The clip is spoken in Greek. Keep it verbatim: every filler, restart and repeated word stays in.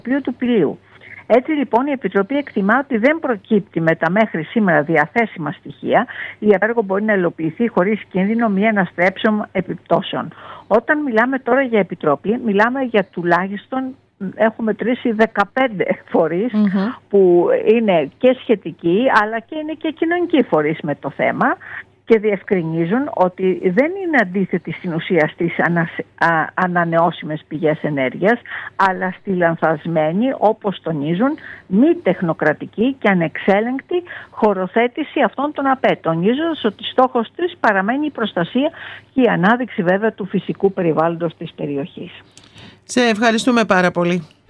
του πηλίου. Έτσι λοιπόν η Επιτροπή εκτιμά ότι δεν προκύπτει με τα μέχρι σήμερα διαθέσιμα στοιχεία η έργο μπορεί να υλοποιηθεί χωρίς κίνδυνο μη αναστρέψεων επιπτώσεων. Όταν μιλάμε τώρα για Επιτροπή, μιλάμε για τουλάχιστον, έχουμε τρεις ή δεκαπέντε φορείς mm-hmm. που είναι και σχετικοί αλλά και είναι και κοινωνικοί φορείς με το θέμα και διευκρινίζουν ότι δεν είναι αντίθετη στην ουσία στις ανα, α, ανανεώσιμες πηγές ενέργειας, αλλά στη λανθασμένη, όπως τονίζουν, μη τεχνοκρατική και ανεξέλεγκτη χωροθέτηση αυτών των ΑΠΕ, τονίζοντας ότι στόχος της παραμένει η προστασία και η ανάδειξη βέβαια του φυσικού περιβάλλοντος της περιοχής. Σε ευχαριστούμε πάρα πολύ.